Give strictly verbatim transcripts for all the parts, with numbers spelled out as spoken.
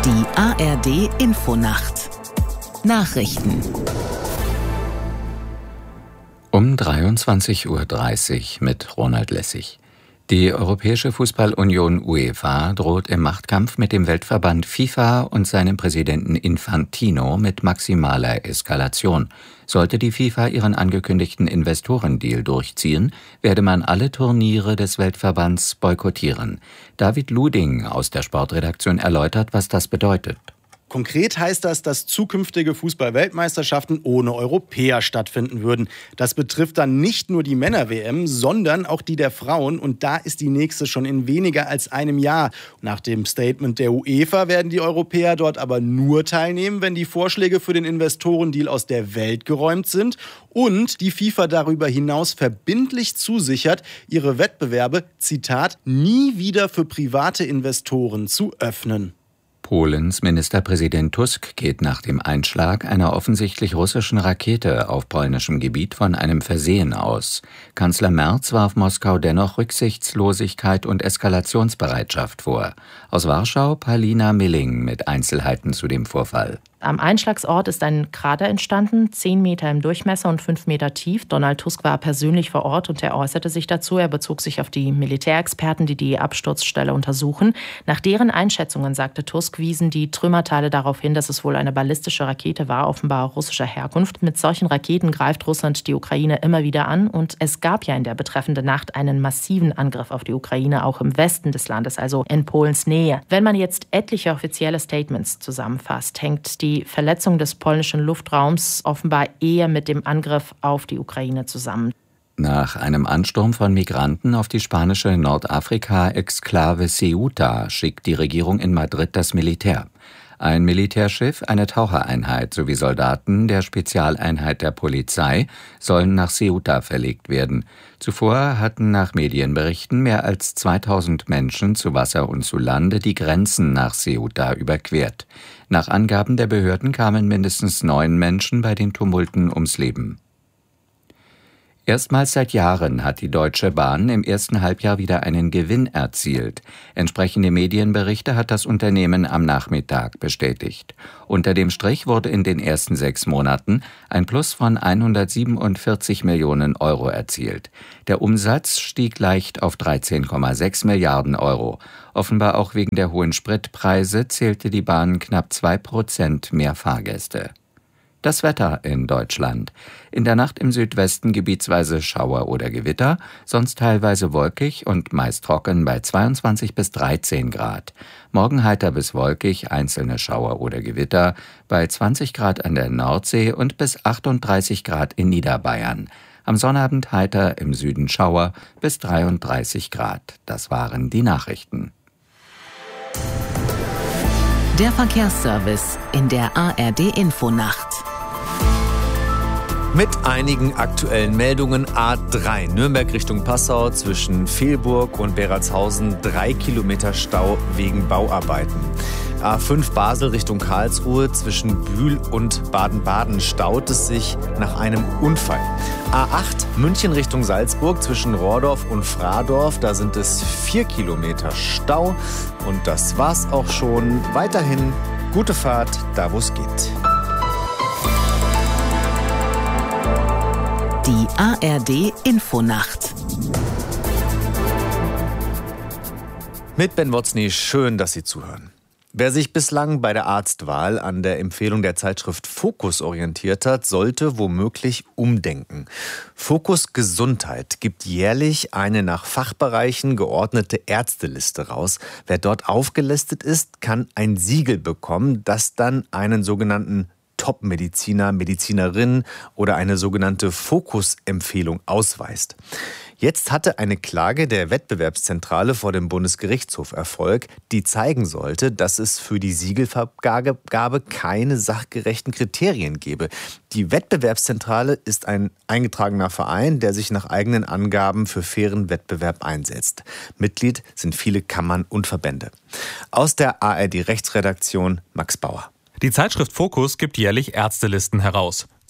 Die A R D-Infonacht Nachrichten um dreiundzwanzig Uhr dreißig mit Ronald Lessig. Die Europäische Fußballunion UEFA droht im Machtkampf mit dem Weltverband FIFA und seinem Präsidenten Infantino mit maximaler Eskalation. Sollte die FIFA ihren angekündigten Investorendeal durchziehen, werde man alle Turniere des Weltverbands boykottieren. David Luding aus der Sportredaktion erläutert, was das bedeutet. Konkret heißt das, dass zukünftige Fußball-Weltmeisterschaften ohne Europäer stattfinden würden. Das betrifft dann nicht nur die Männer-W M, sondern auch die der Frauen. Und da ist die nächste schon in weniger als einem Jahr. Nach dem Statement der UEFA werden die Europäer dort aber nur teilnehmen, wenn die Vorschläge für den Investorendeal aus der Welt geräumt sind und die FIFA darüber hinaus verbindlich zusichert, ihre Wettbewerbe, Zitat, nie wieder für private Investoren zu öffnen. Polens Ministerpräsident Tusk geht nach dem Einschlag einer offensichtlich russischen Rakete auf polnischem Gebiet von einem Versehen aus. Kanzler Merz warf Moskau dennoch Rücksichtslosigkeit und Eskalationsbereitschaft vor. Aus Warschau Palina Milling mit Einzelheiten zu dem Vorfall. Am Einschlagsort ist ein Krater entstanden, zehn Meter im Durchmesser und fünf Meter tief. Donald Tusk war persönlich vor Ort und er äußerte sich dazu. Er bezog sich auf die Militärexperten, die die Absturzstelle untersuchen. Nach deren Einschätzungen, sagte Tusk, wiesen die Trümmerteile darauf hin, dass es wohl eine ballistische Rakete war, offenbar russischer Herkunft. Mit solchen Raketen greift Russland die Ukraine immer wieder an. Und es gab ja in der betreffenden Nacht einen massiven Angriff auf die Ukraine, auch im Westen des Landes, also in Polens Nähe. Wenn man jetzt etliche offizielle Statements zusammenfasst, hängt die Die Verletzung des polnischen Luftraums offenbar eher mit dem Angriff auf die Ukraine zusammen. Nach einem Ansturm von Migranten auf die spanische Nordafrika-Exklave Ceuta schickt die Regierung in Madrid das Militär. Ein Militärschiff, eine Tauchereinheit sowie Soldaten der Spezialeinheit der Polizei sollen nach Ceuta verlegt werden. Zuvor hatten nach Medienberichten mehr als zweitausend Menschen zu Wasser und zu Lande die Grenzen nach Ceuta überquert. Nach Angaben der Behörden kamen mindestens neun Menschen bei den Tumulten ums Leben. Erstmals seit Jahren hat die Deutsche Bahn im ersten Halbjahr wieder einen Gewinn erzielt. Entsprechende Medienberichte hat das Unternehmen am Nachmittag bestätigt. Unter dem Strich wurde in den ersten sechs Monaten ein Plus von hundertsiebenundvierzig Millionen Euro erzielt. Der Umsatz stieg leicht auf dreizehn Komma sechs Milliarden Euro. Offenbar auch wegen der hohen Spritpreise zählte die Bahn knapp zwei Prozent mehr Fahrgäste. Das Wetter in Deutschland. In der Nacht im Südwesten gebietsweise Schauer oder Gewitter, sonst teilweise wolkig und meist trocken bei zweiundzwanzig bis dreizehn Grad. Morgen heiter bis wolkig, einzelne Schauer oder Gewitter bei zwanzig Grad an der Nordsee und bis achtunddreißig Grad in Niederbayern. Am Sonnabend heiter im Süden Schauer bis dreiunddreißig Grad. Das waren die Nachrichten. Der Verkehrsservice in der A R D-Infonacht. Mit einigen aktuellen Meldungen. A drei Nürnberg Richtung Passau zwischen Velburg und Beratshausen drei Kilometer Stau wegen Bauarbeiten. A fünf Basel Richtung Karlsruhe zwischen Bühl und Baden-Baden staut es sich nach einem Unfall. A acht München Richtung Salzburg zwischen Rohrdorf und Fradorf, da sind es vier Kilometer Stau. Und das war's auch schon. Weiterhin gute Fahrt, da wo es geht. Die A R D-Infonacht. Mit Ben Wotzny, schön, dass Sie zuhören. Wer sich bislang bei der Arztwahl an der Empfehlung der Zeitschrift Focus orientiert hat, sollte womöglich umdenken. Focus Gesundheit gibt jährlich eine nach Fachbereichen geordnete Ärzteliste raus. Wer dort aufgelistet ist, kann ein Siegel bekommen, das dann einen sogenannten Top-Mediziner, Medizinerin oder eine sogenannte Fokus-Empfehlung ausweist. Jetzt hatte eine Klage der Wettbewerbszentrale vor dem Bundesgerichtshof Erfolg, die zeigen sollte, dass es für die Siegelvergabe keine sachgerechten Kriterien gebe. Die Wettbewerbszentrale ist ein eingetragener Verein, der sich nach eigenen Angaben für fairen Wettbewerb einsetzt. Mitglied sind viele Kammern und Verbände. Aus der A R D-Rechtsredaktion Max Bauer. Die Zeitschrift Focus gibt jährlich Ärztelisten heraus.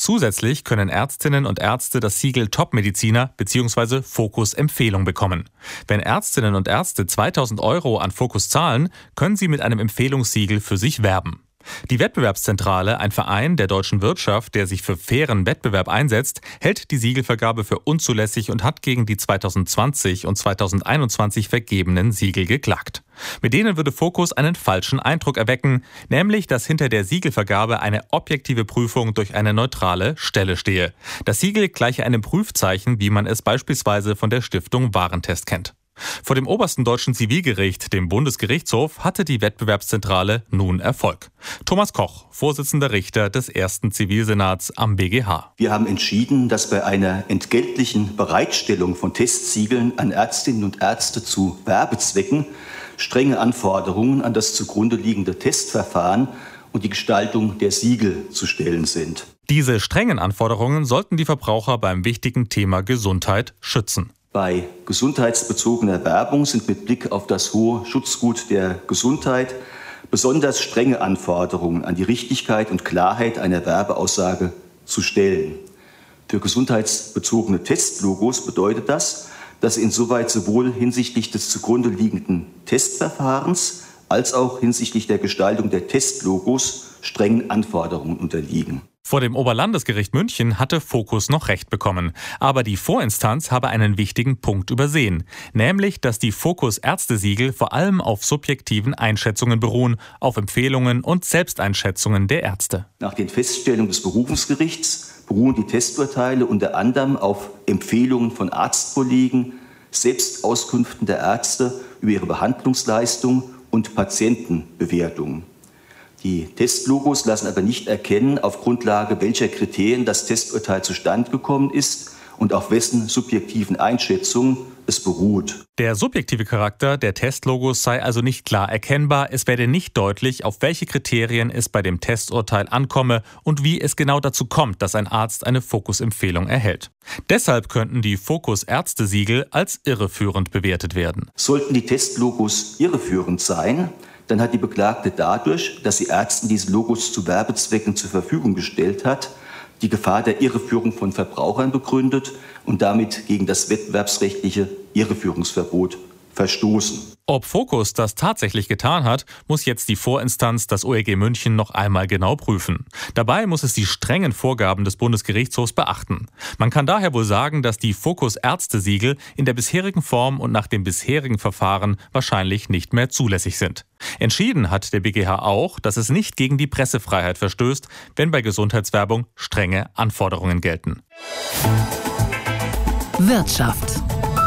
Zusätzlich können Ärztinnen und Ärzte das Siegel Top-Mediziner bzw. Fokus-Empfehlung bekommen. Wenn Ärztinnen und Ärzte zweitausend Euro an Fokus zahlen, können sie mit einem Empfehlungssiegel für sich werben. Die Wettbewerbszentrale, ein Verein der deutschen Wirtschaft, der sich für fairen Wettbewerb einsetzt, hält die Siegelvergabe für unzulässig und hat gegen die zweitausendzwanzig und zweitausendeinundzwanzig vergebenen Siegel geklagt. Mit denen würde Fokus einen falschen Eindruck erwecken, nämlich, dass hinter der Siegelvergabe eine objektive Prüfung durch eine neutrale Stelle stehe. Das Siegel gleiche einem Prüfzeichen, wie man es beispielsweise von der Stiftung Warentest kennt. Vor dem obersten deutschen Zivilgericht, dem Bundesgerichtshof, hatte die Wettbewerbszentrale nun Erfolg. Thomas Koch, Vorsitzender Richter des ersten Zivilsenats am B G H. Wir haben entschieden, dass bei einer entgeltlichen Bereitstellung von Testsiegeln an Ärztinnen und Ärzte zu Werbezwecken strenge Anforderungen an das zugrunde liegende Testverfahren und die Gestaltung der Siegel zu stellen sind. Diese strengen Anforderungen sollten die Verbraucher beim wichtigen Thema Gesundheit schützen. Bei gesundheitsbezogener Werbung sind mit Blick auf das hohe Schutzgut der Gesundheit besonders strenge Anforderungen an die Richtigkeit und Klarheit einer Werbeaussage zu stellen. Für gesundheitsbezogene Testlogos bedeutet das, dass sie insoweit sowohl hinsichtlich des zugrunde liegenden Testverfahrens als auch hinsichtlich der Gestaltung der Testlogos strengen Anforderungen unterliegen. Vor dem Oberlandesgericht München hatte Fokus noch Recht bekommen. Aber die Vorinstanz habe einen wichtigen Punkt übersehen. Nämlich, dass die Fokus-Ärztesiegel vor allem auf subjektiven Einschätzungen beruhen, auf Empfehlungen und Selbsteinschätzungen der Ärzte. Nach den Feststellungen des Berufungsgerichts beruhen die Testurteile unter anderem auf Empfehlungen von Arztkollegen, Selbstauskünften der Ärzte über ihre Behandlungsleistung und Patientenbewertungen. Die Testlogos lassen aber nicht erkennen, auf Grundlage welcher Kriterien das Testurteil zustande gekommen ist und auf wessen subjektiven Einschätzungen es beruht. Der subjektive Charakter der Testlogos sei also nicht klar erkennbar. Es werde nicht deutlich, auf welche Kriterien es bei dem Testurteil ankomme und wie es genau dazu kommt, dass ein Arzt eine Fokus-Empfehlung erhält. Deshalb könnten die Fokus-Ärztesiegel als irreführend bewertet werden. Sollten die Testlogos irreführend sein, dann hat die Beklagte dadurch, dass sie Ärzten diese Logos zu Werbezwecken zur Verfügung gestellt hat, die Gefahr der Irreführung von Verbrauchern begründet und damit gegen das wettbewerbsrechtliche Irreführungsverbot verstoßen. Ob Fokus das tatsächlich getan hat, muss jetzt die Vorinstanz, das O E G München, noch einmal genau prüfen. Dabei muss es die strengen Vorgaben des Bundesgerichtshofs beachten. Man kann daher wohl sagen, dass die Fokus-Ärztesiegel in der bisherigen Form und nach dem bisherigen Verfahren wahrscheinlich nicht mehr zulässig sind. Entschieden hat der B G H auch, dass es nicht gegen die Pressefreiheit verstößt, wenn bei Gesundheitswerbung strenge Anforderungen gelten. Wirtschaft.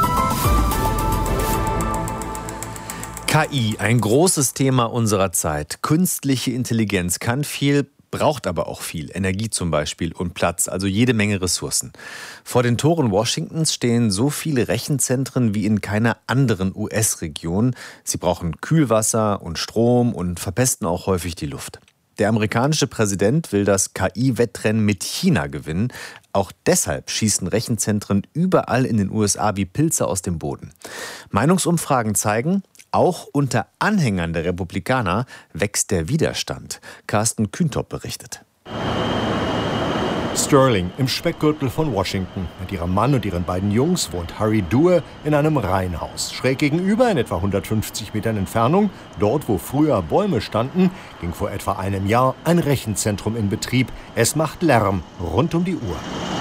K I, ein großes Thema unserer Zeit. Künstliche Intelligenz kann viel, braucht aber auch viel. Energie zum Beispiel und Platz, also jede Menge Ressourcen. Vor den Toren Washingtons stehen so viele Rechenzentren wie in keiner anderen U S-Region. Sie brauchen Kühlwasser und Strom und verpesten auch häufig die Luft. Der amerikanische Präsident will das K I-Wettrennen mit China gewinnen. Auch deshalb schießen Rechenzentren überall in den U S A wie Pilze aus dem Boden. Meinungsumfragen zeigen, auch unter Anhängern der Republikaner wächst der Widerstand. Carsten Kühntop berichtet. Sterling im Speckgürtel von Washington. Mit ihrem Mann und ihren beiden Jungs wohnt Harry Duer in einem Reihenhaus. Schräg gegenüber, in etwa hundertfünfzig Metern Entfernung, dort wo früher Bäume standen, ging vor etwa einem Jahr ein Rechenzentrum in Betrieb. Es macht Lärm rund um die Uhr.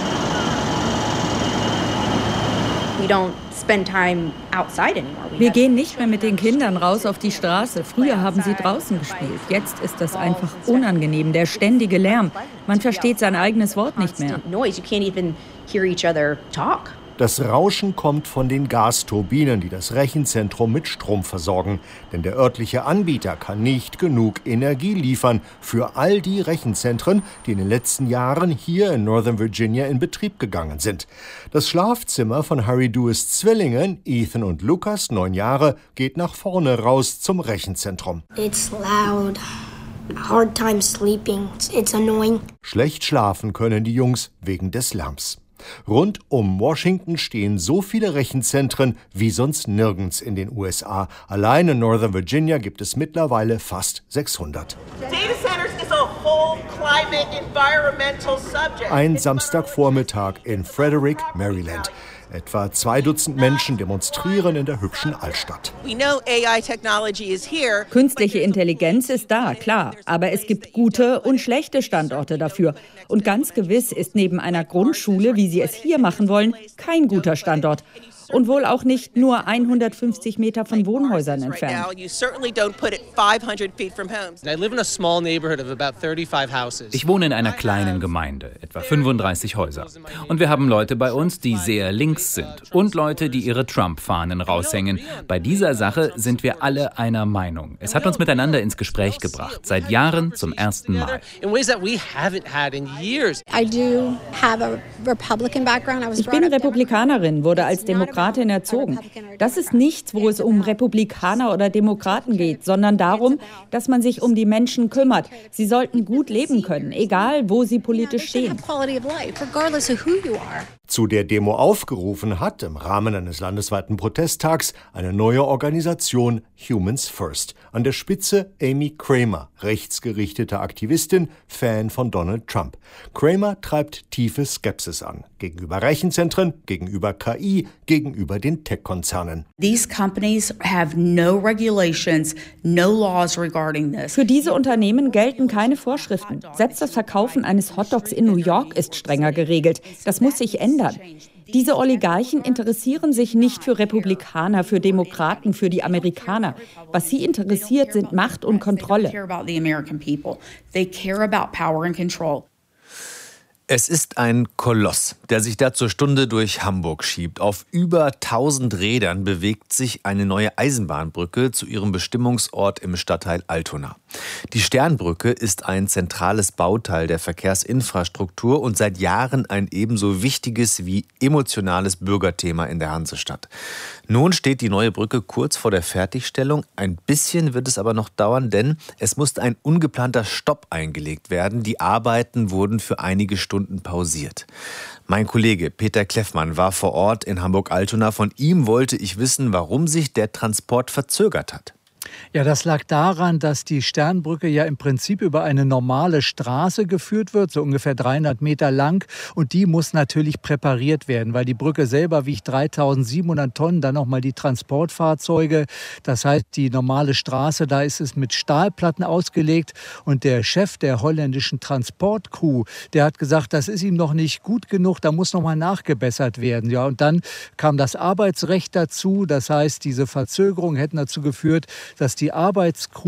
Wir gehen nicht mehr mit den Kindern raus auf die Straße. Früher haben sie draußen gespielt. Jetzt ist das einfach unangenehm, der ständige Lärm. Man versteht sein eigenes Wort nicht mehr. Das Rauschen kommt von den Gasturbinen, die das Rechenzentrum mit Strom versorgen. Denn der örtliche Anbieter kann nicht genug Energie liefern für all die Rechenzentren, die in den letzten Jahren hier in Northern Virginia in Betrieb gegangen sind. Das Schlafzimmer von Harry Duers Zwillingen, Ethan und Lucas, neun Jahre, geht nach vorne raus zum Rechenzentrum. It's loud. Hard time sleeping. It's annoying. Schlecht schlafen können die Jungs wegen des Lärms. Rund um Washington stehen so viele Rechenzentren wie sonst nirgends in den U S A. Allein in Northern Virginia gibt es mittlerweile fast sechshundert. Data centers is a Ein Samstagvormittag in Frederick, Maryland. Etwa zwei Dutzend Menschen demonstrieren in der hübschen Altstadt. Künstliche Intelligenz ist da, klar. Aber es gibt gute und schlechte Standorte dafür. Und ganz gewiss ist neben einer Grundschule, wie Sie es hier machen wollen, kein guter Standort. Und wohl auch nicht nur hundertfünfzig Meter von Wohnhäusern entfernt. Ich wohne in einer kleinen Gemeinde, etwa fünfunddreißig Häuser. Und wir haben Leute bei uns, die sehr links sind und Leute, die ihre Trump-Fahnen raushängen. Bei dieser Sache sind wir alle einer Meinung. Es hat uns miteinander ins Gespräch gebracht, seit Jahren zum ersten Mal. Ich bin Republikanerin, wurde als Demokratin erzogen. Das ist nichts, wo es um Republikaner oder Demokraten geht, sondern darum, dass man sich um die Menschen kümmert. Sie sollten gut leben können, egal wo sie politisch stehen. Zu der Demo aufgerufen hat, im Rahmen eines landesweiten Protesttags, eine neue Organisation Humans First. An der Spitze Amy Kramer, rechtsgerichtete Aktivistin, Fan von Donald Trump. Kramer treibt tiefe Skepsis an. Gegenüber Rechenzentren, gegenüber K I, gegenüber den Tech-Konzernen. These companies have no regulations, no laws regarding this. Für diese Unternehmen gelten keine Vorschriften. Selbst das Verkaufen eines Hotdogs in New York ist strenger geregelt. Das muss sich ändern. Diese Oligarchen interessieren sich nicht für Republikaner, für Demokraten, für die Amerikaner. Was sie interessiert, sind Macht und Kontrolle. Es ist ein Koloss, der sich da zur Stunde durch Hamburg schiebt. Auf über tausend Rädern bewegt sich eine neue Eisenbahnbrücke zu ihrem Bestimmungsort im Stadtteil Altona. Die Sternbrücke ist ein zentrales Bauteil der Verkehrsinfrastruktur und seit Jahren ein ebenso wichtiges wie emotionales Bürgerthema in der Hansestadt. Nun steht die neue Brücke kurz vor der Fertigstellung. Ein bisschen wird es aber noch dauern, denn es musste ein ungeplanter Stopp eingelegt werden. Die Arbeiten wurden für einige Stunden pausiert. Mein Kollege Peter Kleffmann war vor Ort in Hamburg-Altona. Von ihm wollte ich wissen, warum sich der Transport verzögert hat. Ja, das lag daran, dass die Sternbrücke ja im Prinzip über eine normale Straße geführt wird, so ungefähr dreihundert Meter lang. Und die muss natürlich präpariert werden, weil die Brücke selber wiegt dreitausendsiebenhundert Tonnen, dann nochmal die Transportfahrzeuge. Das heißt, die normale Straße, da ist es mit Stahlplatten ausgelegt. Und der Chef der holländischen Transportcrew, der hat gesagt, das ist ihm noch nicht gut genug, da muss nochmal nachgebessert werden. Ja, und dann kam das Arbeitsrecht dazu. Das heißt, diese Verzögerungen hätten dazu geführt, dass die Arbeitscrew